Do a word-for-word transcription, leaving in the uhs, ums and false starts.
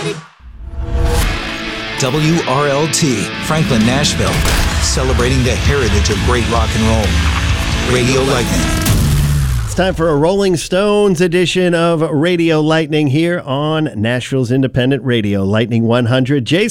W R L T, Franklin, Nashville, celebrating the heritage of great rock and roll. Radio Lightning. It's time for a Rolling Stones edition of Radio Lightning here on Nashville's Independent Radio, Lightning one hundred. Jason